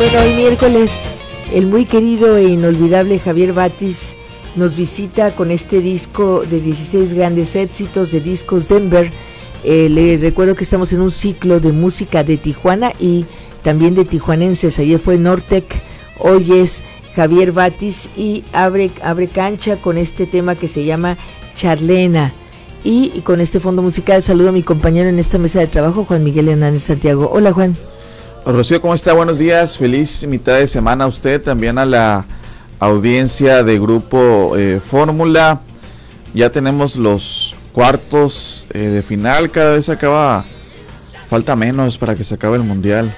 Bueno, hoy miércoles, el muy querido e inolvidable Javier Batis nos visita con este disco de 16 grandes éxitos de Discos Denver. Le recuerdo que estamos en un ciclo de música de Tijuana y también de tijuanenses. Ayer fue Nortec, hoy es Javier Batis y abre cancha con este tema que se llama Charlena. Y con este fondo musical saludo a mi compañero en esta mesa de trabajo, Juan Miguel Hernández Santiago. Hola, Juan. Rocío, ¿cómo está? Buenos días, feliz mitad de semana a usted, también a la audiencia de Grupo Fórmula. Ya tenemos los cuartos de final, cada vez acaba, falta menos para que se acabe el Mundial.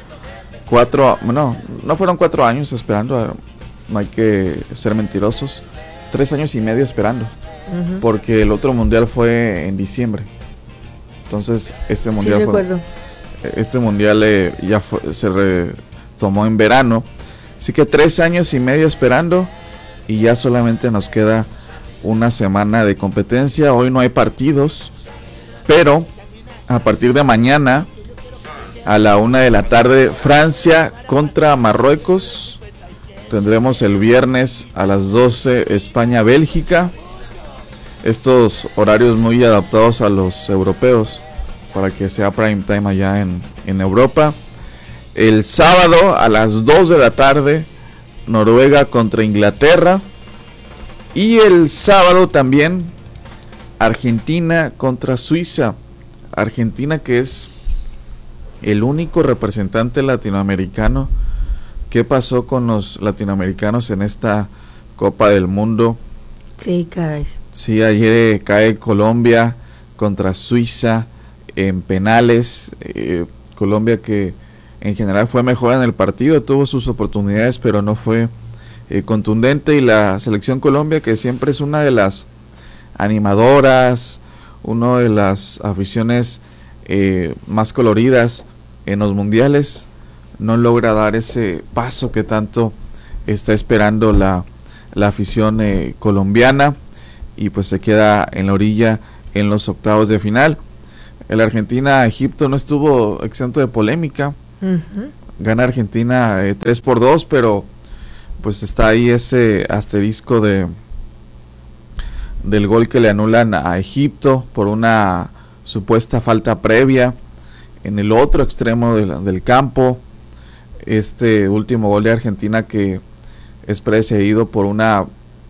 No fueron 4 años esperando, no hay que ser mentirosos, 3 años y medio esperando, porque el otro Mundial fue en diciembre, entonces este Mundial sí, fue... Este mundial se retomó en verano, así que 3 años y medio esperando y ya solamente nos queda una semana de competencia. Hoy no hay partidos, pero a partir de mañana a la 1 de la tarde Francia contra Marruecos, tendremos el viernes a las 12 España-Bélgica, estos horarios muy adaptados a los europeos para que sea prime time allá en Europa. El sábado a las 2 de la tarde, Noruega contra Inglaterra. Y el sábado también, Argentina contra Suiza. Argentina, que es el único representante latinoamericano. ¿Qué pasó con los latinoamericanos en esta Copa del Mundo? Sí, caray. Sí, ayer cae Colombia contra Suiza en penales. Colombia, que en general fue mejor en el partido, tuvo sus oportunidades pero no fue contundente, y la selección Colombia, que siempre es una de las animadoras, una de las aficiones más coloridas en los mundiales, no logra dar ese paso que tanto está esperando la afición colombiana, y pues se queda en la orilla en los octavos de final. El Argentina-Egipto no estuvo exento de polémica. Gana Argentina 3-2, pero pues está ahí ese asterisco del gol que le anulan a Egipto por una supuesta falta previa en el otro extremo del campo. Este último gol de Argentina, que es precedido por una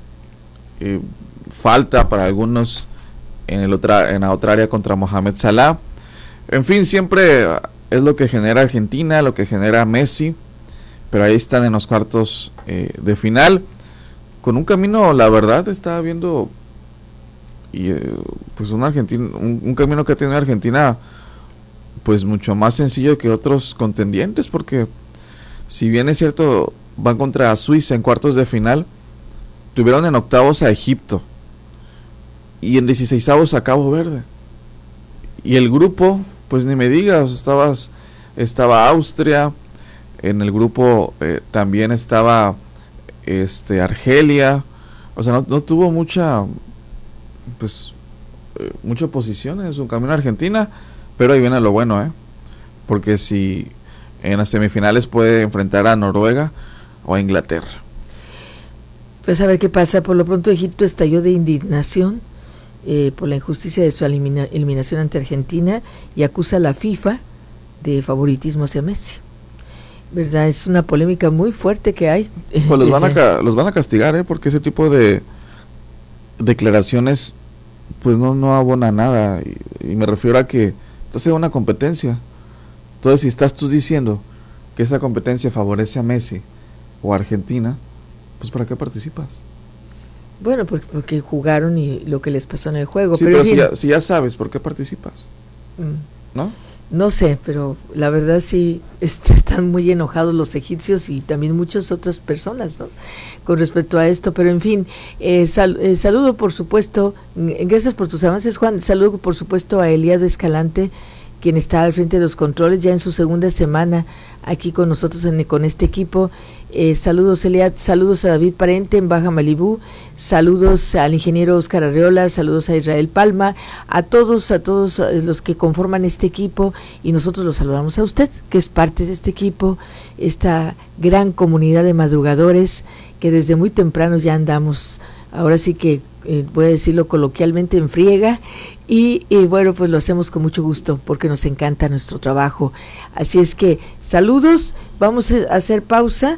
falta para algunos en la otra área contra Mohamed Salah. En fin, siempre es lo que genera Argentina, lo que genera Messi, pero ahí están en los cuartos de final, con un camino, la verdad, estaba viendo, y pues un camino que tiene Argentina pues mucho más sencillo que otros contendientes, porque si bien es cierto van contra Suiza en cuartos de final, tuvieron en octavos a Egipto y en 16avos a Cabo Verde, y el grupo, pues ni me digas, estaba Austria, en el grupo también estaba Argelia, o sea, no tuvo mucha posición en su camino a Argentina, pero ahí viene lo bueno, porque si en las semifinales puede enfrentar a Noruega o a Inglaterra. Pues a ver qué pasa. Por lo pronto Egipto estalló de indignación por la injusticia de su eliminación ante Argentina y acusa a la FIFA de favoritismo hacia Messi. ¿Verdad? Es una polémica muy fuerte que hay. Pues los van a castigar, porque ese tipo de declaraciones pues no abona nada, y me refiero a que estás en una competencia. Entonces, si estás tú diciendo que esa competencia favorece a Messi o a Argentina, pues ¿para qué participas? Bueno, porque jugaron y lo que les pasó en el juego. Sí, pero si ya sabes, ¿por qué participas? ¿No? No sé, pero la verdad sí están muy enojados los egipcios y también muchas otras personas, ¿no?, con respecto a esto. Pero en fin, saludo por supuesto, gracias por tus avances, Juan. Saludo por supuesto a Eliado Escalante, quien está al frente de los controles ya en su segunda semana aquí con nosotros con este equipo. Saludos Eliad, saludos a David Parente en Baja Malibú, saludos al ingeniero Oscar Arreola, saludos a Israel Palma, a todos los que conforman este equipo, y nosotros los saludamos a usted, que es parte de este equipo, esta gran comunidad de madrugadores que desde muy temprano ya andamos, ahora sí que voy a decirlo coloquialmente, en friega, y bueno, pues lo hacemos con mucho gusto porque nos encanta nuestro trabajo. Así es que saludos, vamos a hacer pausa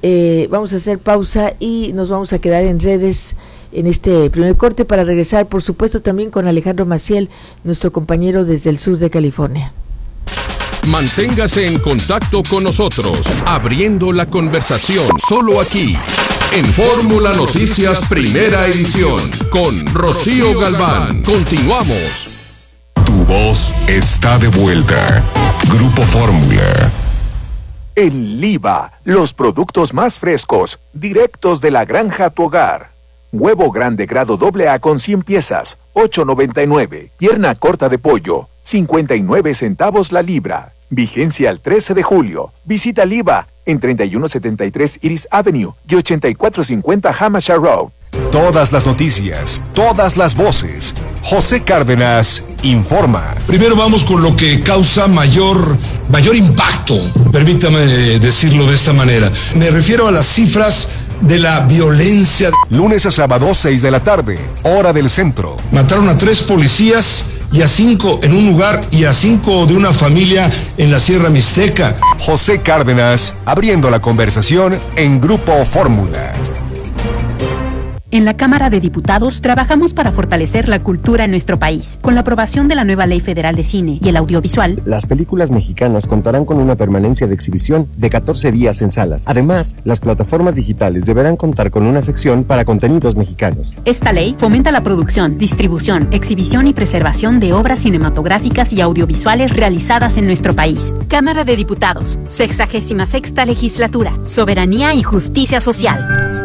y nos vamos a quedar en redes en este primer corte para regresar, por supuesto, también con Alejandro Maciel, nuestro compañero desde el sur de California. Manténgase en contacto con nosotros, abriendo la conversación, solo aquí, en Fórmula Noticias Primera Edición, con Rocío Galván. Continuamos. Tu voz está de vuelta. Grupo Fórmula. En Liva, los productos más frescos, directos de la granja a tu hogar. Huevo grande grado AA con 100 piezas, $8.99. Pierna corta de pollo, 59 centavos la libra. Vigencia al 13 de julio. Visita Liva en 3173 Iris Avenue y 8450 Hampshire Road. Todas las noticias, todas las voces. José Cárdenas informa. Primero vamos con lo que causa mayor impacto, permítame decirlo de esta manera. Me refiero a las cifras de la violencia. Lunes a sábado, 6 de la tarde, hora del centro. Mataron a 3 policías y a 5 en un lugar y a 5 de una familia en la Sierra Mixteca. José Cárdenas, abriendo la conversación en Grupo Fórmula. En la Cámara de Diputados trabajamos para fortalecer la cultura en nuestro país. Con la aprobación de la nueva Ley Federal de Cine y el Audiovisual, las películas mexicanas contarán con una permanencia de exhibición de 14 días en salas. Además, las plataformas digitales deberán contar con una sección para contenidos mexicanos. Esta ley fomenta la producción, distribución, exhibición y preservación de obras cinematográficas y audiovisuales realizadas en nuestro país. Cámara de Diputados, 66ª Legislatura, Soberanía y Justicia Social.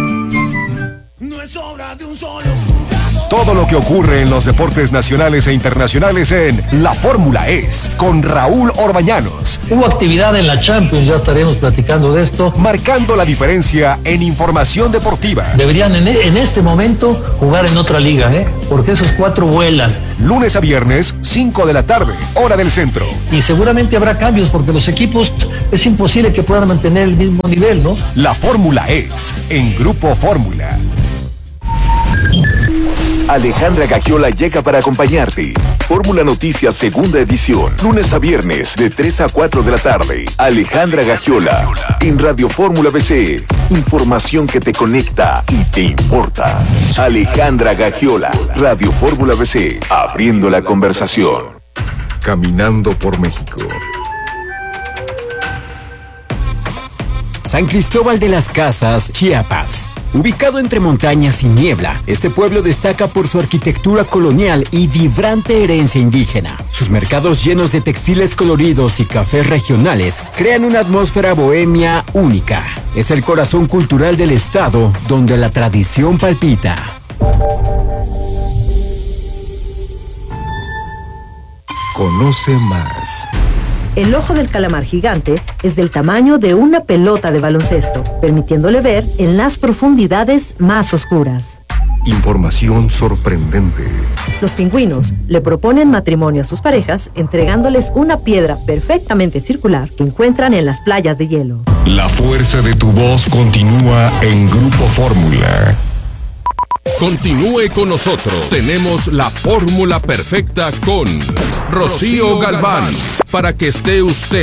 Todo lo que ocurre en los deportes nacionales e internacionales en La Fórmula Es, con Raúl Orbañanos. Hubo actividad en la Champions, ya estaremos platicando de esto. Marcando la diferencia en información deportiva. Deberían en este momento jugar en otra liga, porque esos 4 vuelan. Lunes a viernes, 5 de la tarde, hora del centro. Y seguramente habrá cambios porque los equipos es imposible que puedan mantener el mismo nivel, ¿no? La Fórmula Es, en Grupo Fórmula. Alejandra Gagiola llega para acompañarte. Fórmula Noticias segunda edición, lunes a viernes de 3 a 4 de la tarde. Alejandra Gagiola en Radio Fórmula BC. Información que te conecta y te importa. Alejandra Gagiola, Radio Fórmula BC, abriendo la conversación. Caminando por México. San Cristóbal de las Casas, Chiapas. Ubicado entre montañas y niebla, este pueblo destaca por su arquitectura colonial y vibrante herencia indígena. Sus mercados llenos de textiles coloridos y cafés regionales crean una atmósfera bohemia única. Es el corazón cultural del estado, donde la tradición palpita. Conoce más. El ojo del calamar gigante es del tamaño de una pelota de baloncesto, permitiéndole ver en las profundidades más oscuras. Información sorprendente. Los pingüinos le proponen matrimonio a sus parejas entregándoles una piedra perfectamente circular que encuentran en las playas de hielo. La fuerza de tu voz continúa en Grupo Fórmula. Continúe con nosotros. Tenemos la fórmula perfecta con Rocío Galván, para que esté usted